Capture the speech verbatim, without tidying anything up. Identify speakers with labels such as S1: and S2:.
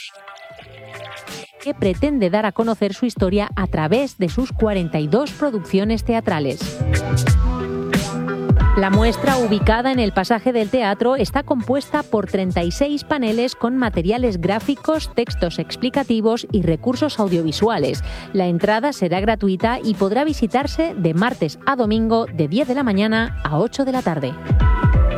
S1: que pretende dar a conocer su historia a través de sus cuarenta y dos producciones teatrales. La muestra, ubicada en el Pasaje del Teatro, está compuesta por treinta y seis paneles con materiales gráficos, textos explicativos y recursos audiovisuales. La entrada será gratuita y podrá visitarse de martes a domingo de diez de la mañana a ocho de la tarde.